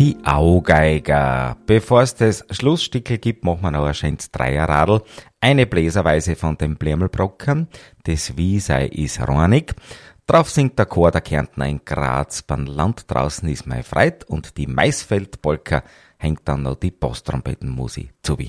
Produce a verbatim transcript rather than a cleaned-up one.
Die Augeiger. Bevor es das Schlussstickel gibt, machen wir noch ein schönes Dreierradl. Eine Bläserweise von den Blärmelbrockern. Das Wiesei ist Ronig. Drauf singt der Chor der Kärntner in Graz. Beim Land draußen ist mein Freit. Und die Maisfeldpolka hängt dann noch die Posttrompetenmusik zu.